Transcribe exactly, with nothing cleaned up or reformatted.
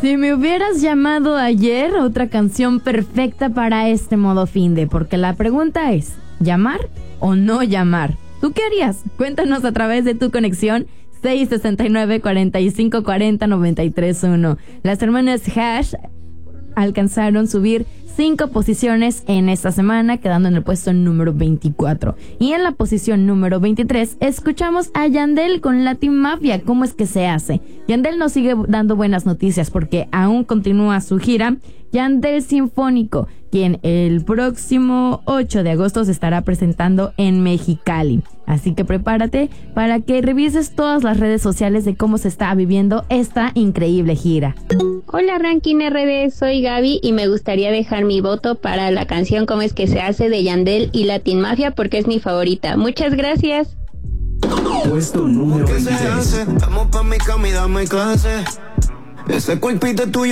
Si me hubieras llamado ayer, otra canción perfecta para este modo finde, porque la pregunta es, ¿llamar o no llamar? ¿Tú qué harías? Cuéntanos a través de tu conexión seis sesenta y nueve, cuarenta y cinco cuarenta, noventa y tres uno. Las hermanas Hash alcanzaron subir cinco posiciones en esta semana, quedando en el puesto número veinticuatro. Y en la posición número veintitrés escuchamos a Yandel con Latin Mafia. ¿Cómo es que se hace? Yandel nos sigue dando buenas noticias porque aún continúa su gira Yandel Sinfónico, quien el próximo ocho de agosto se estará presentando en Mexicali. Así que prepárate para que revises todas las redes sociales de cómo se está viviendo esta increíble gira. Hola Ranking R D, soy Gaby y me gustaría dejar mi voto para la canción Cómo es que se hace de Yandel y Latin Mafia porque es mi favorita. Muchas gracias. Puesto número veintitrés. Vamos pa' mi cama y dame clase. Ese cuerpito tuyo